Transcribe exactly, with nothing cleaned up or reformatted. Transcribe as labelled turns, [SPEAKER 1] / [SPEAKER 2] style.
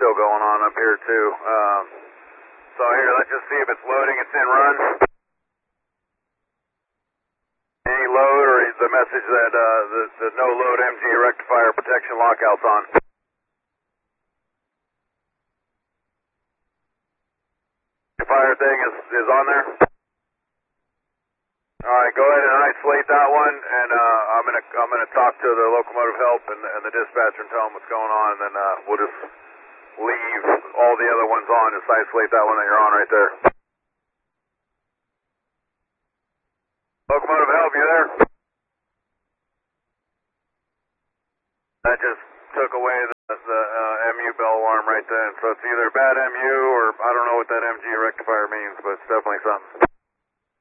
[SPEAKER 1] still going on up here too. Um, so here, let's just see if it's loading. It's in run. Any load or the message that uh, the, the no load M G rectifier protection lockout's on. Fire thing is, is on there. All right, go ahead and isolate that one, and uh, I'm gonna I'm gonna talk to the locomotive help and, and the dispatcher and tell them what's going on, and then uh, we'll just leave all the other ones on. Just isolate that one that you're on right there. Locomotive help, you there? That just took away the, the uh, M U bell alarm right then. So it's either bad M U or I don't know what that M G rectifier means, but it's definitely something.